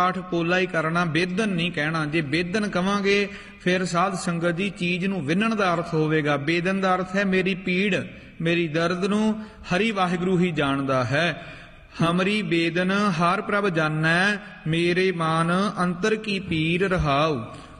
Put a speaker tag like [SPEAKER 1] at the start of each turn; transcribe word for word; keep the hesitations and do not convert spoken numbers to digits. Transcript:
[SPEAKER 1] ਪਾਠ ਪੋਲਾ ਹੀ ਕਰਨਾ, ਬੇਦਨ ਨਹੀਂ ਕਹਿਣਾ। ਜੇ ਬੇਦਨ ਕਵਾਂਗੇ ਫਿਰ ਸਾਧ ਸੰਗਤ ਦੀ ਚੀਜ਼ ਨੂੰ ਵਿੰਨਣ ਦਾ ਅਰਥ ਹੋਵੇਗਾ। ਬੇਦਨ ਦਾ ਅਰਥ ਹੈ ਮੇਰੀ ਪੀੜ, ਮੇਰੀ ਦਰਦ ਨੂੰ ਹਰੀ ਵਾਹਿਗੁਰੂ ਹੀ ਜਾਣਦਾ ਹੈ। ਹਮਰੀ ਬੇਦਨ ਹਰ ਪ੍ਰਭ ਜਾਨੈ, ਮੇਰੇ ਮਾਨ ਅੰਤਰ ਕੀ ਪੀਰ ਰਹਾਉ।